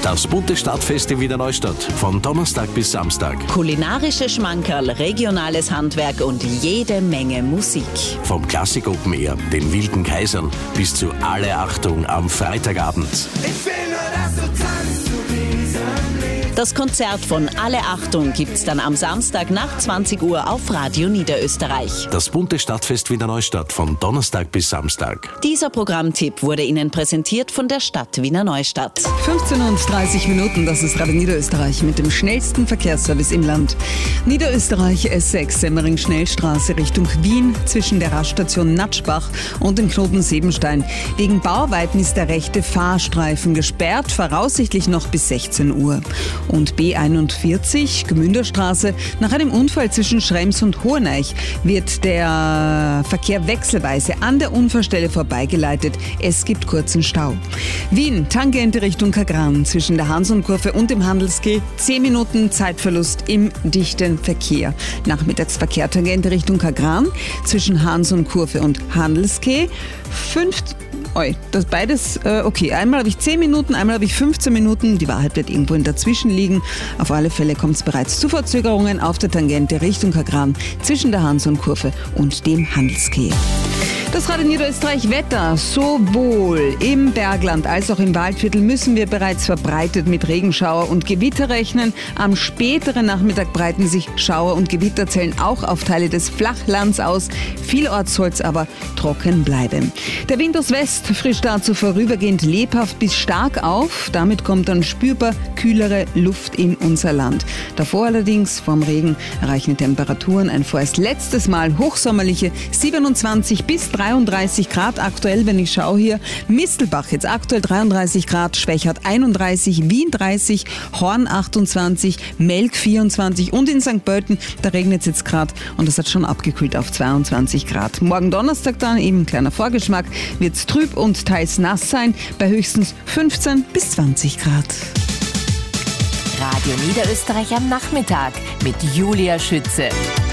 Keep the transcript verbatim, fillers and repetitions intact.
Das bunte Stadtfest in Wiener Neustadt. Von Donnerstag bis Samstag. Kulinarische Schmankerl, regionales Handwerk und jede Menge Musik. Vom Klassik Open Air, den Wilden Kaisern, bis zu Alle Achtung am Freitagabend. Ich will nur, dass du tanzt zu diesem Lied. Das Konzert von Alle Achtung gibt's dann am Samstag nach zwanzig Uhr auf Radio Niederösterreich. Das bunte Stadtfest Wiener Neustadt von Donnerstag bis Samstag. Dieser Programmtipp wurde Ihnen präsentiert von der Stadt Wiener Neustadt. fünfzehn und dreißig Minuten, das ist Radio Niederösterreich mit dem schnellsten Verkehrsservice im Land. Niederösterreich S sechs, Semmering-Schnellstraße Richtung Wien zwischen der Raststation Natschbach und dem Knoten Sebenstein. Wegen Bauarbeiten ist der rechte Fahrstreifen gesperrt, voraussichtlich noch bis sechzehn Uhr. Und B einundvierzig, Gmünderstraße, nach einem Unfall zwischen Schrems und Hoheneich wird der Verkehr wechselweise an der Unfallstelle vorbeigeleitet. Es gibt kurzen Stau. Wien, Tangente Richtung Kagran, zwischen der Hansonkurve und dem Handelsquai, zehn Minuten Zeitverlust im dichten Verkehr. Nachmittagsverkehr Tangente Richtung Kagran, zwischen Hansonkurve und Handelsquai, fünf Oi, das beides, äh, okay, einmal habe ich zehn Minuten, einmal habe ich fünfzehn Minuten, die Wahrheit wird irgendwo in dazwischen liegen. Auf alle Fälle kommt es bereits zu Verzögerungen auf der Tangente Richtung Kagran zwischen der Hansonkurve und dem Handelsquai. Das Radio Niederösterreich Wetter, sowohl im Bergland als auch im Waldviertel müssen wir bereits verbreitet mit Regenschauer und Gewitter rechnen. Am späteren Nachmittag breiten sich Schauer und Gewitterzellen auch auf Teile des Flachlands aus. Vielorts soll es aber trocken bleiben. Der Wind aus West frischt dazu vorübergehend lebhaft bis stark auf. Damit kommt dann spürbar kühlere Luft in unser Land. Davor allerdings vom Regen erreichen Temperaturen ein vorerst letztes Mal hochsommerliche siebenundzwanzig bis dreiunddreißig Grad aktuell, wenn ich schaue hier. Mistelbach jetzt aktuell dreiunddreißig Grad, Schwächert einunddreißig, Wien dreißig, Horn achtundzwanzig, Melk vierundzwanzig und in Sankt Pölten, da regnet es jetzt gerade und das hat schon abgekühlt auf zweiundzwanzig Grad. Morgen Donnerstag dann, eben kleiner Vorgeschmack, wird es trüb und teils nass sein, bei höchstens fünfzehn bis zwanzig Grad. Radio Niederösterreich am Nachmittag mit Julia Schütze.